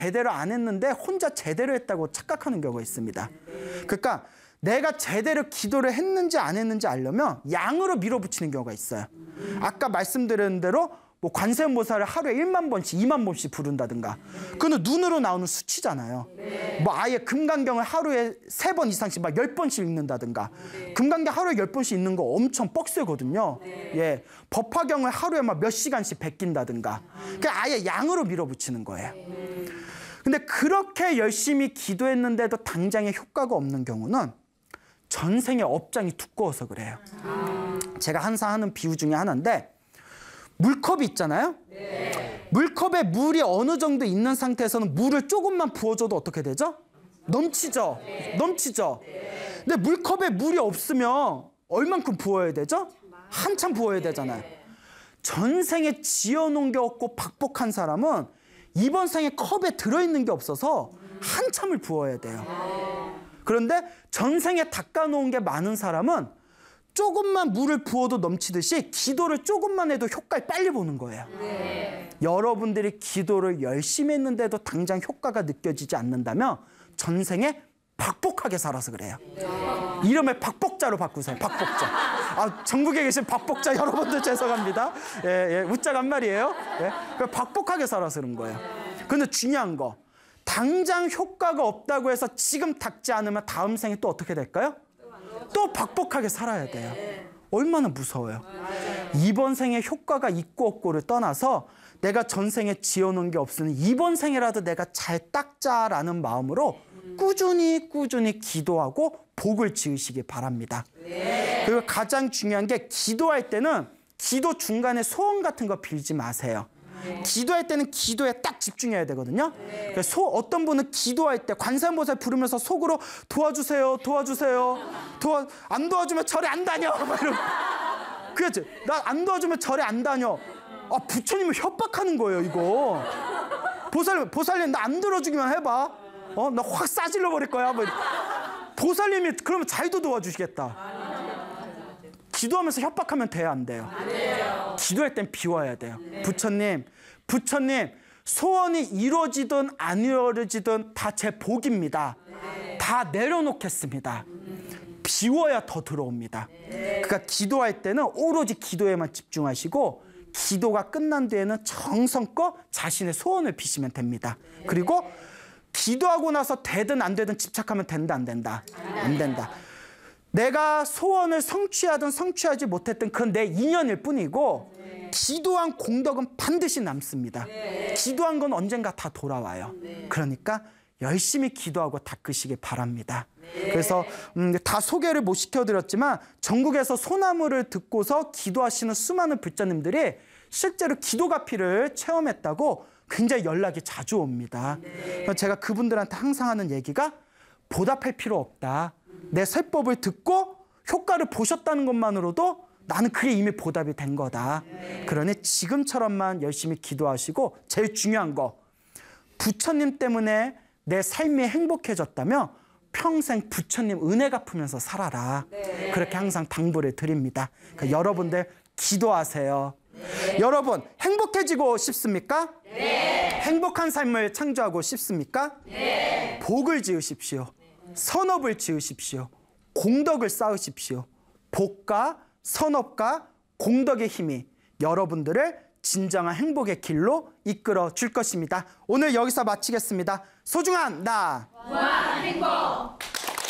제대로 안 했는데 혼자 제대로 했다고 착각하는 경우가 있습니다. 그러니까 내가 제대로 기도를 했는지 안 했는지 알려면 양으로 밀어붙이는 경우가 있어요. 아까 말씀드린 대로 뭐 관세음보살을 하루에 1만 번씩 2만 번씩 부른다든가, 그거는 눈으로 나오는 수치잖아요. 뭐 아예 금강경을 하루에 3번 이상씩 막 10번씩 읽는다든가. 금강경 하루에 10번씩 읽는 거 엄청 뻑세거든요. 예, 법화경을 하루에 막 몇 시간씩 베낀다든가. 그러니까 아예 양으로 밀어붙이는 거예요. 근데 그렇게 열심히 기도했는데도 당장에 효과가 없는 경우는 전생의 업장이 두꺼워서 그래요. 제가 항상 하는 비유 중에 하나인데, 물컵이 있잖아요. 물컵에 물이 어느 정도 있는 상태에서는 물을 조금만 부어줘도 어떻게 되죠? 넘치죠. 넘치죠. 근데 물컵에 물이 없으면 얼만큼 부어야 되죠? 한참 부어야 되잖아요. 전생에 지어놓은 게 없고 박복한 사람은 이번 생에 컵에 들어있는 게 없어서 한참을 부어야 돼요. 그런데 전생에 닦아놓은 게 많은 사람은 조금만 물을 부어도 넘치듯이 기도를 조금만 해도 효과를 빨리 보는 거예요. 여러분들이 기도를 열심히 했는데도 당장 효과가 느껴지지 않는다면 전생에 박복하게 살아서 그래요. 이름을 박복자로 바꾸세요. 박복자. 아, 전국에 계신 박복자 여러분들 죄송합니다. 예, 웃자가 한 말이에요. 예, 박복하게 살아서 그런 거예요. 근데 중요한 거, 당장 효과가 없다고 해서 지금 닦지 않으면 다음 생에 또 어떻게 될까요? 또 박복하게 살아야 돼요. 얼마나 무서워요. 이번 생에 효과가 있고 없고를 떠나서 내가 전생에 지어놓은 게 없으니 이번 생에라도 내가 잘 닦자라는 마음으로 꾸준히 기도하고 복을 지으시기 바랍니다. 그리고 가장 중요한 게, 기도할 때는 기도 중간에 소원 같은 거 빌지 마세요. 기도할 때는 기도에 딱 집중해야 되거든요. 그래서 어떤 분은 기도할 때 관세음보살 부르면서 속으로 도와주세요, 도와주세요, 안 도와주면 절에 안 다녀. 그렇지? 나 안 도와주면 절에 안 다녀. 아, 부처님을 협박하는 거예요, 이거. 보살님 나 안 들어주기만 해봐. 나 확 싸질러 버릴 거야. 뭐. 보살님이 그러면 잘도 도와주시겠다. 기도하면서 협박하면 돼요, 안 돼요? 기도할 땐 비워야 돼요. 부처님, 소원이 이루어지든 안 이루어지든 다 제 복입니다. 다 내려놓겠습니다. 비워야 더 들어옵니다. 그러니까 기도할 때는 오로지 기도에만 집중하시고, 기도가 끝난 뒤에는 정성껏 자신의 소원을 비시면 됩니다. 그리고 기도하고 나서 되든 안 되든 집착하면 된다, 안 된다? 안 된다. 내가 소원을 성취하든 성취하지 못했든 그건 내 인연일 뿐이고, 기도한 공덕은 반드시 남습니다. 기도한 건 언젠가 다 돌아와요. 그러니까 열심히 기도하고 닦으시길 바랍니다. 그래서 다 소개를 못 시켜드렸지만 전국에서 소나무를 듣고서 기도하시는 수많은 불자님들이 실제로 기도가피를 체험했다고 굉장히 연락이 자주 옵니다. 제가 그분들한테 항상 하는 얘기가, 보답할 필요 없다. 내 설법을 듣고 효과를 보셨다는 것만으로도 나는 그게 이미 보답이 된 거다. 그러니 지금처럼만 열심히 기도하시고, 제일 중요한 거, 부처님 때문에 내 삶이 행복해졌다면 평생 부처님 은혜 갚으면서 살아라. 그렇게 항상 당부를 드립니다. 그러니까 여러분들 기도하세요. 여러분 행복해지고 싶습니까? 행복한 삶을 창조하고 싶습니까? 복을 지으십시오. 선업을 지으십시오. 공덕을 쌓으십시오. 복과 선업과 공덕의 힘이 여러분들을 진정한 행복의 길로 이끌어 줄 것입니다. 오늘 여기서 마치겠습니다. 소중한 나.